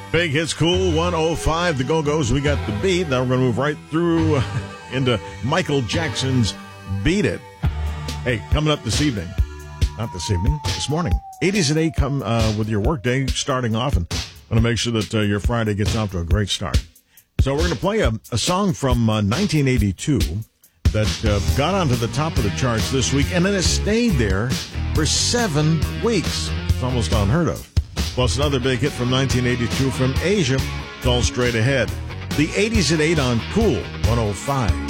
Big Hits Cool 105, the Go-Go's. We got the beat. Now we're going to move right through into Michael Jackson's Beat It. Hey, coming up this evening. Not this evening, this morning. 80s at 8 come with your workday starting off, and want to make sure that your Friday gets off to a great start. So we're going to play a song from 1982 that got onto the top of the charts this week, and then it stayed there for 7 weeks. It's almost unheard of. Plus another big hit from 1982 from Asia, called Straight Ahead. The 80s at 8 on Cool 105.